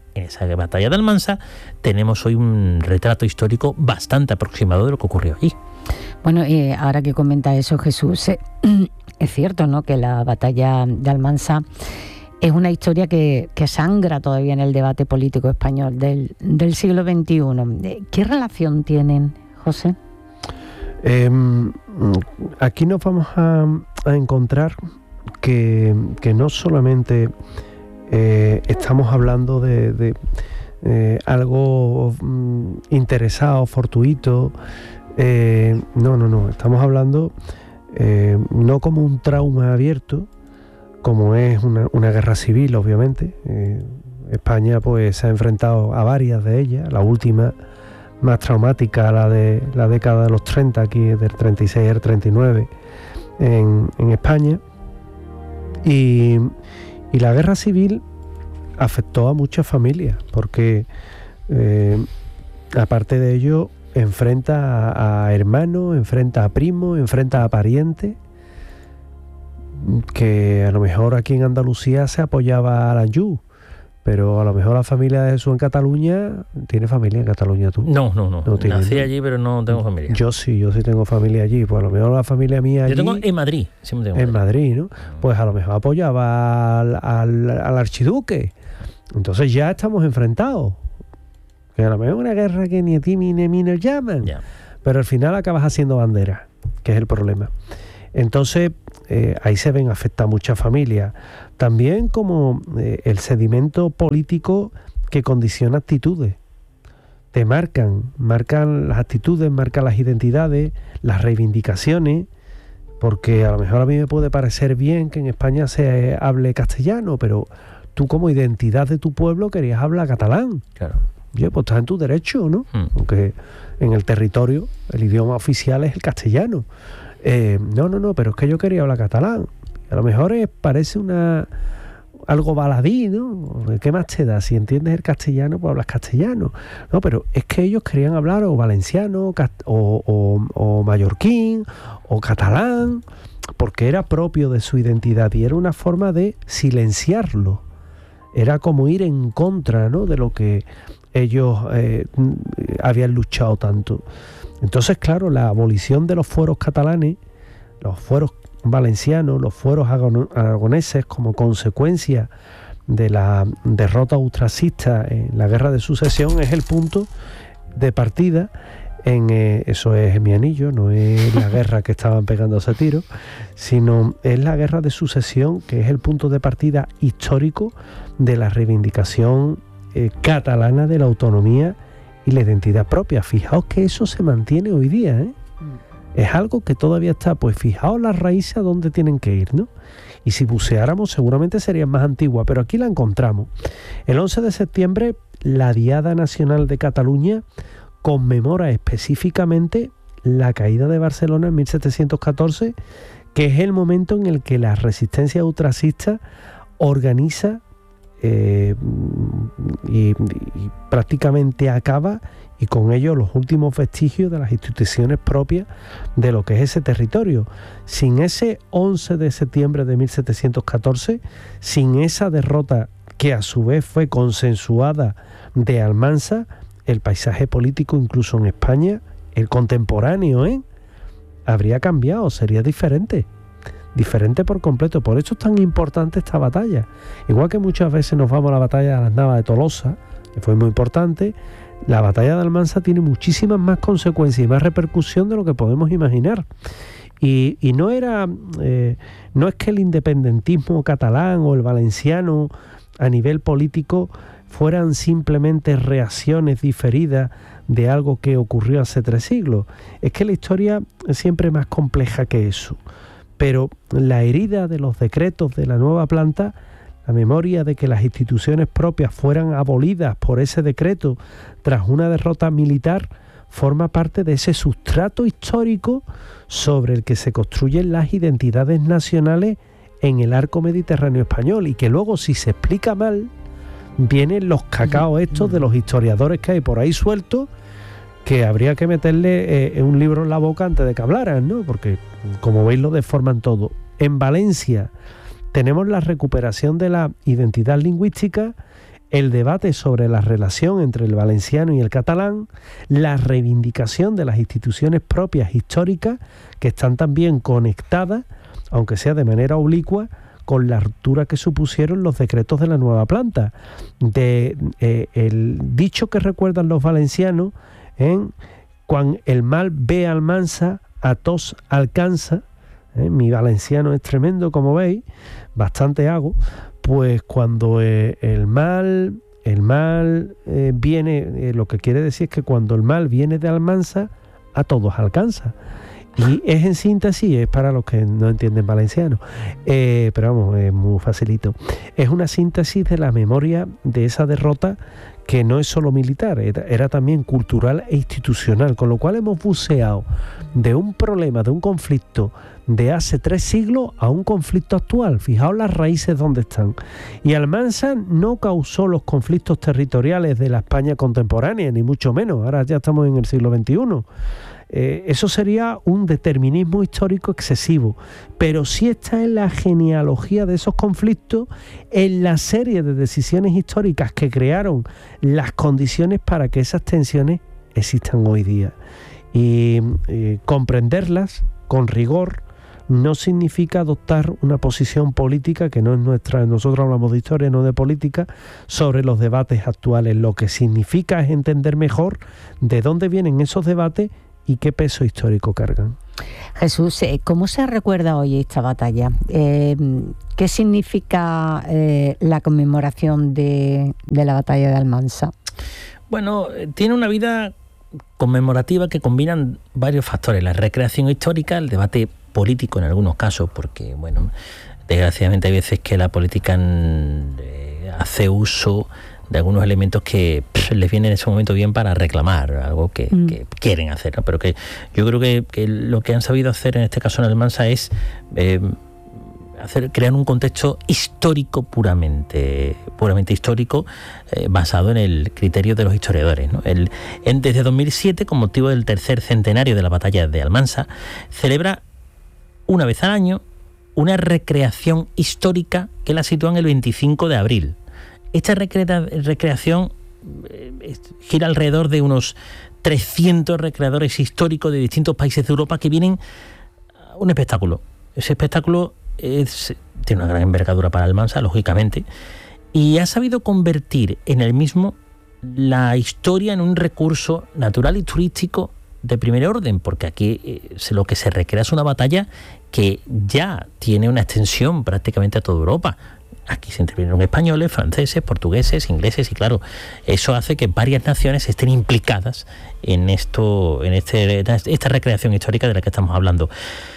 en esa batalla de Almansa, tenemos hoy un retrato histórico bastante aproximado de lo que ocurrió allí. Bueno, y ahora que comenta eso Jesús, eh, es cierto, ¿no?, que la batalla de Almansa es una historia que, que sangra todavía en el debate político español del, del siglo veintiuno. ¿Qué relación tienen, José? Eh, aquí nos vamos a, a encontrar que, que no solamente eh, estamos hablando de, de eh, algo mm, interesado, fortuito, eh, no, no, no, estamos hablando eh, no como un trauma abierto, como es una, una guerra civil, obviamente. Eh, España pues se ha enfrentado a varias de ellas, la última más traumática, la de la década de los treinta, aquí del treinta y seis al treinta y nueve en, en España, y, y la guerra civil afectó a muchas familias, porque eh, aparte de ello enfrenta a, a hermanos, enfrenta a primos, enfrenta a parientes, que a lo mejor aquí en Andalucía se apoyaba a Aranjú, pero a lo mejor la familia de Jesús en Cataluña, ¿tiene familia en Cataluña tú? No, no, no, no tiene, nací ¿no? allí, pero no tengo familia. Yo sí, yo sí tengo familia allí, pues a lo mejor la familia mía allí... Yo tengo en Madrid, siempre tengo en Madrid, ¿no? Pues a lo mejor apoyaba al, al, al archiduque. Entonces ya estamos enfrentados. Que a lo mejor es una guerra que ni a ti ni a mí nos llaman. Ya. Pero al final acabas haciendo bandera, que es el problema. Entonces, eh, ahí se ven afectadas muchas familias. También como eh, el sedimento político que condiciona actitudes. Te marcan, marcan las actitudes, marcan las identidades, las reivindicaciones, porque a lo mejor a mí me puede parecer bien que en España se hable castellano, pero tú como identidad de tu pueblo querías hablar catalán. Claro. Oye, pues estás en tu derecho, ¿no? Hmm. Aunque en el territorio el idioma oficial es el castellano. Eh, no, no, no, pero es que yo quería hablar catalán. A lo mejor es, parece una algo baladí, ¿no? ¿Qué más te da? Si entiendes el castellano, pues hablas castellano. No, pero es que ellos querían hablar o valenciano, o, o, o mallorquín, o catalán, porque era propio de su identidad y era una forma de silenciarlo. Era como ir en contra, ¿no?, de lo que ellos eh, habían luchado tanto. Entonces, claro, la abolición de los fueros catalanes, los fueros valencianos, los fueros aragoneses, como consecuencia de la derrota austracista en la guerra de sucesión, es el punto de partida en eh, eso es mi anillo, no es la guerra que estaban pegándose tiros, sino es la guerra de sucesión, que es el punto de partida histórico de la reivindicación eh, catalana de la autonomía y la identidad propia. Fijaos que eso se mantiene hoy día, ¿eh? Es algo que todavía está, pues fijaos las raíces a dónde tienen que ir, ¿no? Y si buceáramos seguramente serían más antiguas, pero aquí la encontramos. El once de septiembre, la Diada Nacional de Cataluña conmemora específicamente la caída de Barcelona en mil setecientos catorce, que es el momento en el que la resistencia ultracista organiza eh, y, y prácticamente acaba, y con ello los últimos vestigios de las instituciones propias de lo que es ese territorio. Sin ese once de septiembre de mil setecientos catorce, sin esa derrota que a su vez fue consensuada de Almansa, el paisaje político incluso en España, el contemporáneo, ¿eh?, habría cambiado, sería diferente. Diferente por completo. Por eso es tan importante esta batalla. Igual que muchas veces nos vamos a la batalla de las Navas de Tolosa, que fue muy importante, la batalla de Almansa tiene muchísimas más consecuencias y más repercusión de lo que podemos imaginar. Y, y no era, eh, no es que el independentismo catalán o el valenciano a nivel político fueran simplemente reacciones diferidas de algo que ocurrió hace tres siglos. Es que la historia es siempre más compleja que eso. Pero la herida de los decretos de la nueva planta, la memoria de que las instituciones propias fueran abolidas por ese decreto tras una derrota militar, forma parte de ese sustrato histórico sobre el que se construyen las identidades nacionales en el arco mediterráneo español, y que luego, si se explica mal, vienen los cacaos estos de los historiadores que hay por ahí sueltos, que habría que meterle eh, un libro en la boca antes de que hablaran, ¿no? Porque, como veis, lo deforman todo. En Valencia tenemos la recuperación de la identidad lingüística el debate sobre la relación entre el valenciano y el catalán, la reivindicación de las instituciones propias históricas que están también conectadas, aunque sea de manera oblicua, con la ruptura que supusieron los decretos de la nueva planta. De, eh, el dicho que recuerdan los valencianos en cuando el mal ve Almansa, a tos alcanza. ¿eh? Mi valenciano es tremendo, como veis, bastante hago. Pues cuando eh, el mal, el mal eh, viene, eh, lo que quiere decir es que cuando el mal viene de Almansa, a todos alcanza. Y es en síntesis, es para los que no entienden valenciano, eh, pero vamos, es muy facilito. Es una síntesis de la memoria de esa derrota que no es solo militar, era, era también cultural e institucional, con lo cual hemos buceado de un problema, de un conflicto de hace tres siglos a un conflicto actual. Fijaos las raíces donde están. Y Almansa no causó los conflictos territoriales de la España contemporánea, ni mucho menos, ahora ya estamos en el siglo veintiuno. Eh, eso sería un determinismo histórico excesivo, pero sí está en la genealogía de esos conflictos, en la serie de decisiones históricas que crearon las condiciones para que esas tensiones existan hoy día. Y eh, comprenderlas con rigor no significa adoptar una posición política que no es nuestra. Nosotros hablamos de historia, no de política, sobre los debates actuales. Lo que significa es entender mejor de dónde vienen esos debates y qué peso histórico cargan. Jesús, ¿cómo se recuerda hoy esta batalla? Eh, ¿Qué significa eh, la conmemoración de, de la batalla de Almansa? Bueno, tiene una vida conmemorativa que combinan varios factores: la recreación histórica, el debate político en algunos casos, porque, bueno, desgraciadamente hay veces que la política eh, hace uso de algunos elementos que pff, les viene en ese momento bien para reclamar algo que, mm. que quieren hacer, ¿no? Pero que yo creo que, que lo que han sabido hacer en este caso en Almansa es eh, hacer, crear un contexto histórico puramente, puramente histórico, eh, basado en el criterio de los historiadores, ¿no? El, en, desde dos mil siete, con motivo del tercer centenario de la batalla de Almansa, celebra una vez al año una recreación histórica que la sitúa en el veinticinco de abril. Esta recrea- recreación eh, gira alrededor de unos trescientos recreadores históricos de distintos países de Europa que vienen a un espectáculo. Ese espectáculo es, tiene una gran envergadura para Almansa, lógicamente, y ha sabido convertir en el mismo la historia en un recurso natural y turístico de primer orden, porque aquí eh, lo que se recrea es una batalla que ya tiene una extensión prácticamente a toda Europa. Aquí se intervinieron españoles, franceses, portugueses, ingleses, y claro, eso hace que varias naciones estén implicadas en esto, en este, esta recreación histórica de la que estamos hablando.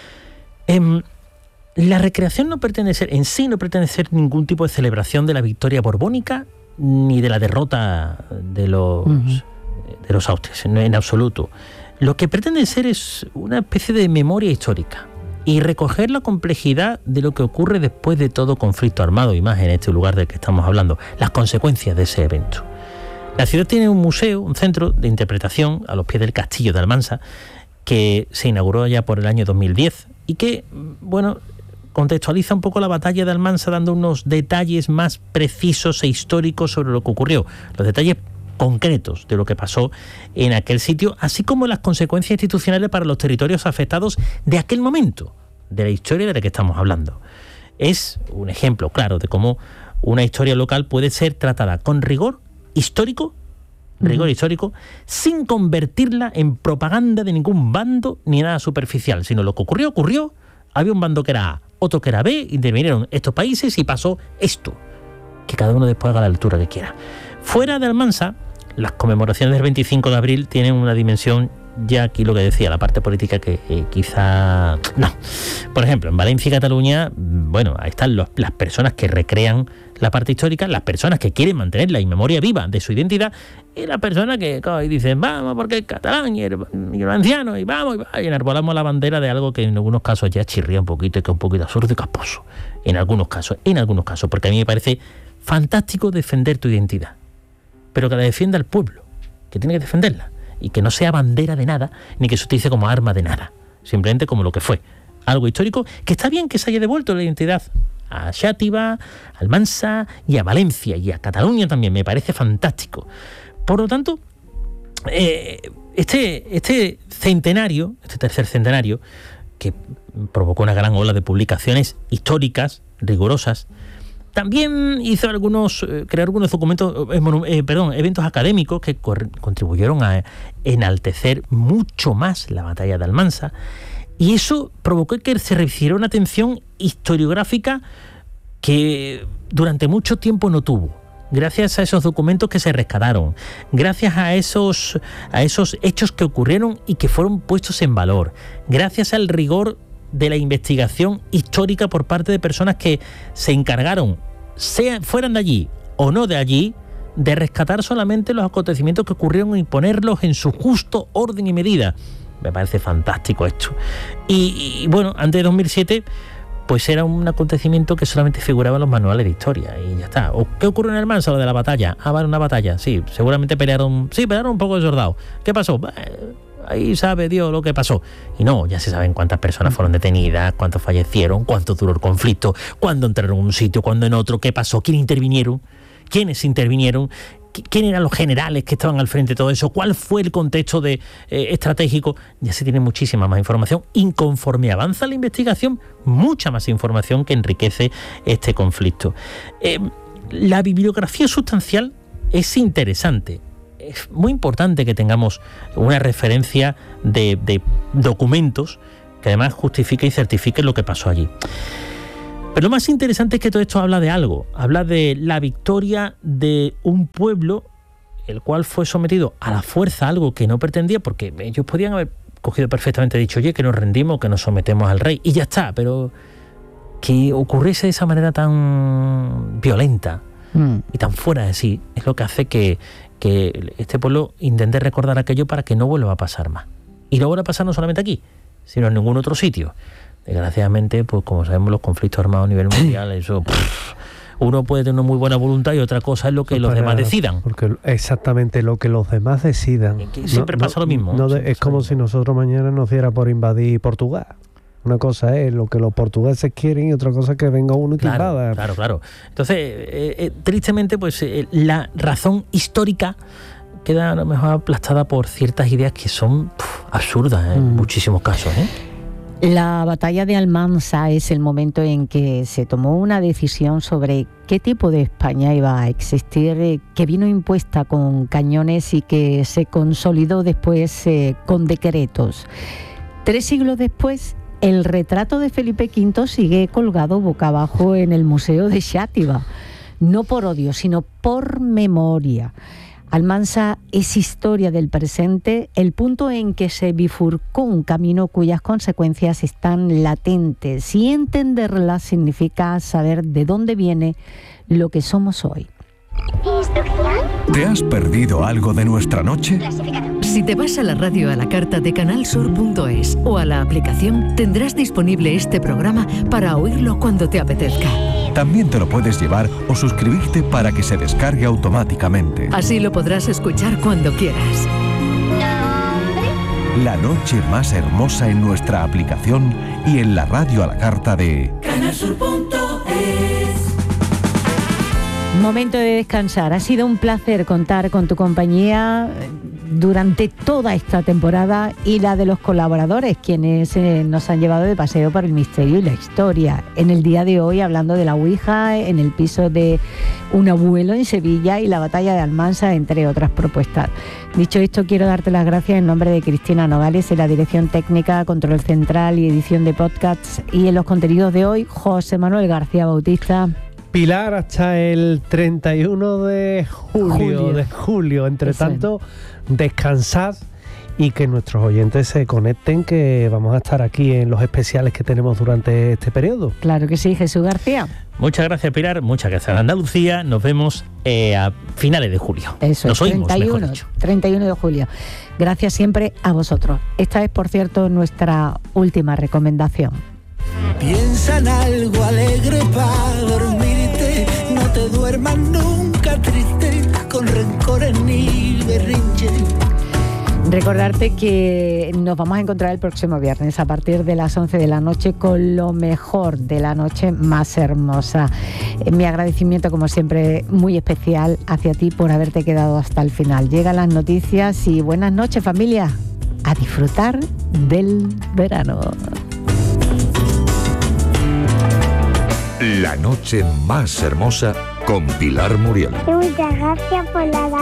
Eh, la recreación no pretende ser, en sí no pretende ser ningún tipo de celebración de la victoria borbónica ni de la derrota de los, uh-huh. de los Austrias, en, en absoluto. Lo que pretende ser es una especie de memoria histórica y recoger la complejidad de lo que ocurre después de todo conflicto armado, y más en este lugar del que estamos hablando, las consecuencias de ese evento. La ciudad tiene un museo, un centro de interpretación a los pies del castillo de Almansa, que se inauguró ya por el año dos mil diez y que, bueno, contextualiza un poco la batalla de Almansa, dando unos detalles más precisos e históricos sobre lo que ocurrió, los detalles concretos de lo que pasó en aquel sitio, así como las consecuencias institucionales para los territorios afectados de aquel momento, de la historia de la que estamos hablando. Es un ejemplo claro de cómo una historia local puede ser tratada con rigor histórico, rigor uh-huh. histórico, sin convertirla en propaganda de ningún bando ni nada superficial, sino lo que ocurrió, ocurrió, había un bando que era A, otro que era B, intervinieron estos países y pasó esto, que cada uno después haga la lectura que quiera. Fuera de Almansa, las conmemoraciones del veinticinco de abril tienen una dimensión, ya aquí lo que decía, la parte política que eh, quizá no. Por ejemplo, en Valencia y Cataluña, bueno, ahí están los, las personas que recrean la parte histórica, las personas que quieren mantener la memoria viva de su identidad, y las personas que y dicen, vamos, porque es catalán y el, y el valenciano, y vamos, y, y enarbolamos la bandera de algo que en algunos casos ya chirría un poquito y que es un poquito absurdo y casposo. En algunos casos, en algunos casos, porque a mí me parece fantástico defender tu identidad, pero que la defienda el pueblo, que tiene que defenderla, y que no sea bandera de nada, ni que se utilice como arma de nada, simplemente como lo que fue, algo histórico, que está bien que se haya devuelto la identidad a Xàtiva, a Almansa y a Valencia y a Cataluña también. Me parece fantástico. Por lo tanto, eh, este, este centenario, este tercer centenario, que provocó una gran ola de publicaciones históricas, rigurosas, también hizo algunos, eh, creó algunos documentos, eh, eh, perdón, eventos académicos que cor- contribuyeron a enaltecer mucho más la batalla de Almansa, y eso provocó que se recibiera una atención historiográfica que durante mucho tiempo no tuvo. Gracias a esos documentos que se rescataron, gracias a esos, a esos hechos que ocurrieron y que fueron puestos en valor, gracias al rigor de la investigación histórica por parte de personas que se encargaron, sean, fueran de allí o no de allí, de rescatar solamente los acontecimientos que ocurrieron y ponerlos en su justo orden y medida. Me parece fantástico esto. Y, y bueno, antes de dos mil siete, pues era un acontecimiento que solamente figuraba en los manuales de historia y ya está. ¿O qué ocurrió en Almansa? Lo de la batalla. Ah, vale, una batalla. Sí, seguramente pelearon. Sí, pelearon un poco de soldados. ¿Qué pasó? Eh, ahí sabe Dios lo que pasó. Y no, ya se saben cuántas personas fueron detenidas, cuántos fallecieron, cuánto duró el conflicto, cuándo entraron en un sitio, cuándo en otro, qué pasó, quién intervinieron, quiénes intervinieron, quién eran los generales que estaban al frente de todo eso, cuál fue el contexto de, eh, estratégico. Ya se tiene muchísima más información y conforme avanza la investigación, mucha más información que enriquece este conflicto. Eh, la bibliografía sustancial es interesante. Es muy importante que tengamos una referencia de, de documentos que además justifique y certifique lo que pasó allí. Pero lo más interesante es que todo esto habla de algo, habla de la victoria de un pueblo el cual fue sometido a la fuerza, algo que no pretendía, porque ellos podían haber cogido perfectamente, dicho, oye, que nos rendimos, que nos sometemos al rey, y ya está, pero que ocurriese de esa manera tan violenta mm. y tan fuera de sí, es lo que hace que, que este pueblo intente recordar aquello para que no vuelva a pasar más. Y no vuelva a pasar no solamente aquí, sino en ningún otro sitio. Desgraciadamente, pues como sabemos, los conflictos armados a nivel mundial, eso, pff, uno puede tener una muy buena voluntad y otra cosa es lo que los Para, demás decidan. Porque exactamente lo que los demás decidan. Es que siempre no, pasa no, lo mismo. No de, es como si nosotros mañana nos diera por invadir Portugal. Una cosa es lo que los portugueses quieren y otra cosa es que venga uno y te claro, invada. Claro, claro. Entonces, eh, eh, tristemente, pues eh, la razón histórica queda a lo mejor aplastada por ciertas ideas que son puf, absurdas ¿eh? mm. en muchísimos casos, ¿eh? La batalla de Almansa es el momento en que se tomó una decisión sobre qué tipo de España iba a existir, que vino impuesta con cañones y que se consolidó después eh, con decretos. Tres siglos después, el retrato de Felipe quinto sigue colgado boca abajo en el Museo de Xàtiva, no por odio, sino por memoria. Almansa es historia del presente, el punto en que se bifurcó un camino cuyas consecuencias están latentes, y entenderlas significa saber de dónde viene lo que somos hoy. ¿Te has perdido algo de nuestra noche? Si te vas a la radio a la carta de canal sur punto es o a la aplicación, tendrás disponible este programa para oírlo cuando te apetezca. También te lo puedes llevar o suscribirte para que se descargue automáticamente. Así lo podrás escuchar cuando quieras. La noche más hermosa en nuestra aplicación y en la radio a la carta de canal sur punto es. Momento de descansar. Ha sido un placer contar con tu compañía durante toda esta temporada y la de los colaboradores, quienes eh, nos han llevado de paseo por el misterio y la historia. En el día de hoy, hablando de la Ouija, en el piso de un abuelo en Sevilla y la batalla de Almansa, entre otras propuestas. Dicho esto, quiero darte las gracias en nombre de Cristina Nogales en la dirección técnica, control central y edición de podcasts, y en los contenidos de hoy, José Manuel García Bautista. Pilar, hasta el treinta y uno de julio, julio. de julio. Entre Eso tanto, es. descansad y que nuestros oyentes se conecten, que vamos a estar aquí en los especiales que tenemos durante este periodo. Claro que sí, Jesús García. Muchas gracias, Pilar. Muchas gracias a Andalucía. Nos vemos eh, a finales de julio. Eso, Nos oímos, treinta y uno, mejor dicho. treinta y uno de julio. Gracias siempre a vosotros. Esta es, por cierto, nuestra última recomendación. Piensa en algo alegre para dormirte, no te duermas nunca triste, con rencores ni berrinches. Recordarte que nos vamos a encontrar el próximo viernes a partir de las once de la noche con lo mejor de la noche más hermosa. Eh, mi agradecimiento, como siempre, muy especial hacia ti por haberte quedado hasta el final. Llegan las noticias y buenas noches, familia. A disfrutar del verano. La noche más hermosa con Pilar Muriel. Muchas gracias por la